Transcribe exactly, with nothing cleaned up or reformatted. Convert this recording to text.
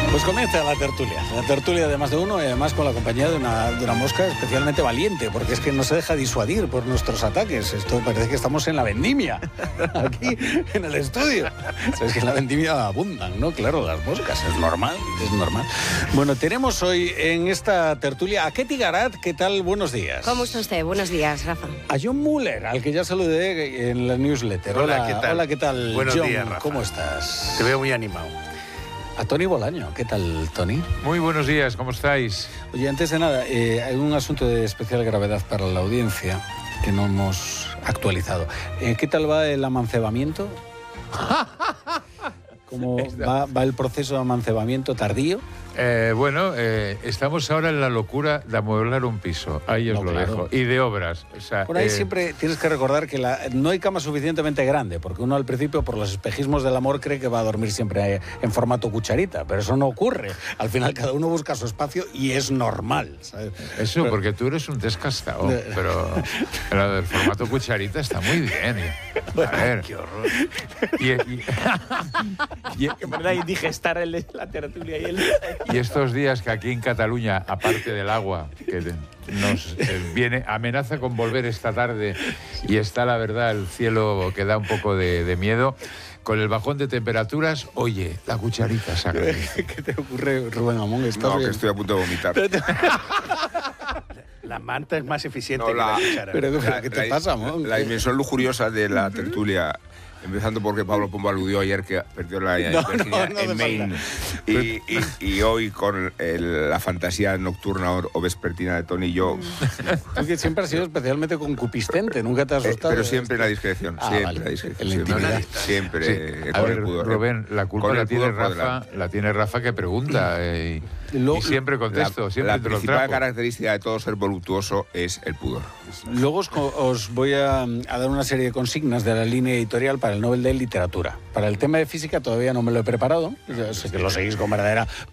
Pues comienza la tertulia, la tertulia de más de uno y además con la compañía de una, de una mosca especialmente valiente, porque es que no se deja disuadir por nuestros ataques. Esto parece que estamos en la vendimia, aquí en el estudio. Es que en la vendimia abundan, ¿no? Claro, las moscas, es normal, es normal. Bueno, tenemos hoy en esta tertulia a Ketty Garat. ¿Qué tal? Buenos días. ¿Cómo está usted? Buenos días, Rafa. A John Muller, al que ya saludé en la newsletter. Hola, Hola, ¿qué tal? Hola, ¿qué tal, Buenos John? días, Rafa. ¿Cómo estás? Te veo muy animado. A Tony Bolaño. ¿Qué tal, Tony? Muy buenos días, ¿cómo estáis? Oye, antes de nada, eh, hay un asunto de especial gravedad para la audiencia que no hemos actualizado. Eh, ¿Qué tal va el amancebamiento? ¿Cómo va, va el proceso de amancebamiento tardío? Eh, bueno, eh, estamos ahora en la locura de amueblar un piso, ahí os No, lo claro. dejo, y de obras. O sea, Por ahí eh, siempre tienes que recordar que la- no hay cama suficientemente grande, porque uno al principio, por los espejismos del amor, cree que va a dormir siempre eh, en formato cucharita, pero eso no ocurre. Al final cada uno busca su espacio y es normal, ¿sabes? Eso, Pero- porque tú eres un descastado, pero, pero el formato cucharita está muy bien. y- a ver. Qué horror. Y, y- y- En verdad, y digestar el, la tertulia y el... y estos días que aquí en Cataluña, aparte del agua, que de- nos eh, viene, amenaza con volver esta tarde y está, la verdad, el cielo que da un poco de, de miedo, con el bajón de temperaturas, oye, la cucharita se agradece. ¿Qué te ocurre, Rubén Amón? ¿Estás No, que bien? estoy a punto de vomitar. La manta es más eficiente No, que la- la cuchara. Pero, La- ¿qué te la- pasa, Amón? La ¿Qué? dimensión lujuriosa de la tertulia, empezando porque Pablo Pombo aludió ayer que perdió la No, virginidad no, no hace en Maine. Y, y- y hoy con el- la fantasía nocturna o, o vespertina de Tony y yo, Tú que siempre has sido especialmente concupiscente, nunca te has eh, asustado. pero siempre en la discreción, Ah, siempre vale. en la discreción. En la Siempre, intimidad. siempre, Sí. eh, A con ver, el pudor. Rubén, la culpa Con la el tiene, pudor por Rafa, delante. la tiene Rafa que pregunta eh, y, Luego- y siempre contesto, La, siempre la entre los principal trapos. característica de todo ser voluptuoso es el pudor. Luego os, co- os voy a, a dar una serie de consignas de la línea editorial para el Nobel de Literatura. Para el tema de física todavía no me lo he preparado. Yo sé que lo seguís con verdadera